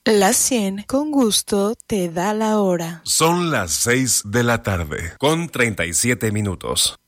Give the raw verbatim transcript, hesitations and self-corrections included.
La cien con gusto te da la hora. Son las seis de la tarde, con treinta y siete minutos.